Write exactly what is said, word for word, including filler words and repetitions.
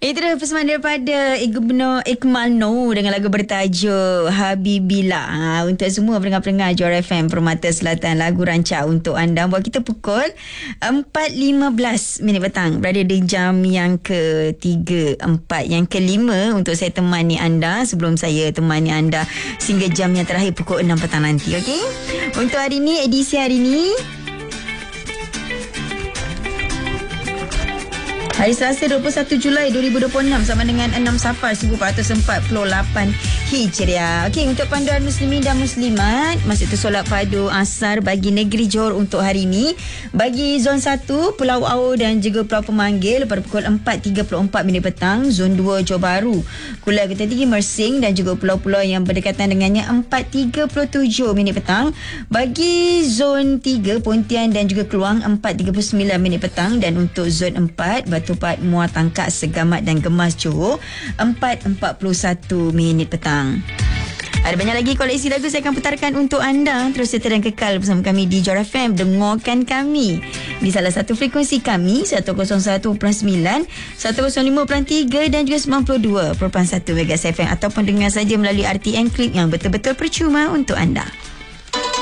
Itu dah persembahan daripada Gubernur Ikmal Noor dengan lagu bertajuk Habibillah. Ha, untuk semua pendengar-pendengar Johor F M Permata Selatan, lagu rancak untuk anda. Buat kita pukul empat lima belas minit petang. Berada di jam yang ketiga, empat, yang kelima untuk saya temani anda sebelum saya temani anda sehingga jam yang terakhir pukul enam petang nanti. Okey? Untuk hari ni, edisi hari ni, hari Selasa dua puluh satu Julai dua ribu dua puluh enam sama dengan enam Safar seribu empat ratus empat puluh lapan Hijriah. Okey, untuk panduan muslimin dan muslimat, masa itu solat padu asar bagi negeri Johor untuk hari ini. Bagi zon satu, Pulau Au dan juga Pulau Pemanggil pada pukul empat tiga puluh empat minit petang. Zon dua, Johor Bahru, Kuala Ketantinggi, Mersing dan juga pulau-pulau yang berdekatan dengannya empat tiga puluh tujuh minit petang. Bagi zon tiga, Pontian dan juga Keluang empat tiga puluh sembilan minit petang. Dan untuk zon empat, Batu Pat, Muar Tangkak, Segamat dan Gemas Johor empat empat puluh satu minit petang. Ada banyak lagi koleksi lagu saya akan putarkan untuk anda. Terus setia dan kekal bersama kami di Johor F M. Dengarkan kami di salah satu frekuensi kami seratus satu perpuluhan sembilan, seratus lima perpuluhan tiga dan juga sembilan puluh dua perpuluhan satu Megahertz F M, ataupun dengar saja melalui R T M Clip yang betul-betul percuma untuk anda.